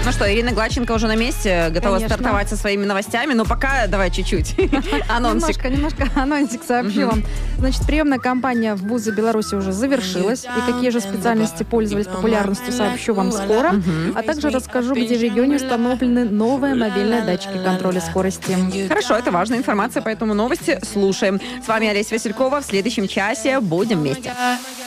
Ну что, Ирина Гладченко уже на месте, готова стартовать со своими новостями, но пока давай чуть-чуть анонсик. Немножко анонсик сообщу вам. Значит, приемная кампания в вузы Беларуси уже завершилась, и какие же специальности пользовались популярностью, сообщу вам скоро. А также расскажу, где в регионе установлены новые мобильные датчики контроля скорости. Хорошо, это важная информация, поэтому новости слушаем. С вами Олеся Василькова. В следующем часе будем вместе.